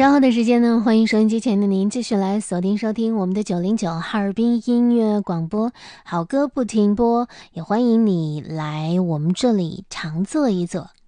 稍后的时间呢，欢迎收音机前的您继续来锁定收听我们的909哈尔滨音乐广播，好歌不停播，也欢迎你来我们这里常坐一坐。